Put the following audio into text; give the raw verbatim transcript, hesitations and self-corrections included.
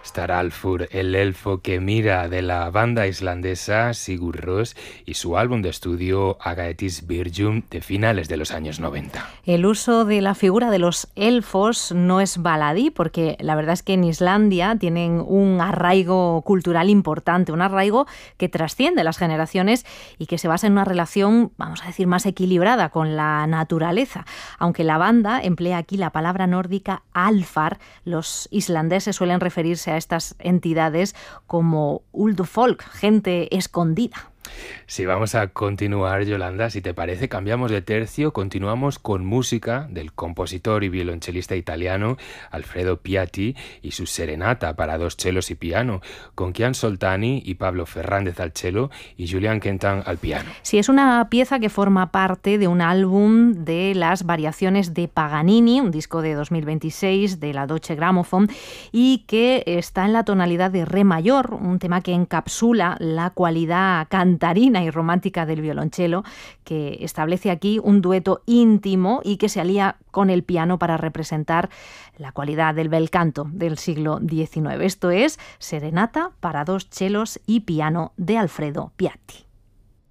Staralfur, el elfo que mira, de la banda islandesa Sigur Rós y su álbum de estudio Agaetis Virgum de finales de los años noventa. El uso de la figura de los elfos no es baladí, porque la verdad es que en Islandia tienen un arraigo cultural importante, un arraigo que trasciende las generaciones y que se basa en una relación, vamos a decir, más equilibrada con la naturaleza. Aunque la banda emplea aquí la palabra nórdica alfar, los islandeses suelen referirse a estas entidades como uldufolk, gente escondida. Si vamos a continuar, Yolanda, si te parece, cambiamos de tercio, continuamos con música del compositor y violonchelista italiano Alfredo Piatti y su serenata para dos chelos y piano, con Kian Soltani y Pablo Fernández al cello y Julian Quentin al piano. Sí, es una pieza que forma parte de un álbum de las variaciones de Paganini, un disco de dos mil veintiséis de la Deutsche Grammophon, y que está en la tonalidad de re mayor, un tema que encapsula la cualidad cantarina y romántica del violonchelo, que establece aquí un dueto íntimo y que se alía con el piano para representar la cualidad del bel canto del siglo diecinueve. Esto es Serenata para dos chelos y piano de Alfredo Piatti.